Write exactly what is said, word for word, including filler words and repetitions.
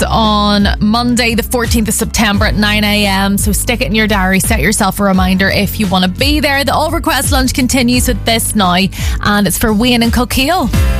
on Monday the fourteenth of September at nine a.m. So stick it in your diary, set yourself a reminder if you want to be there. The All Request Lunch continues with this now, and it's for Wayne and Coquille.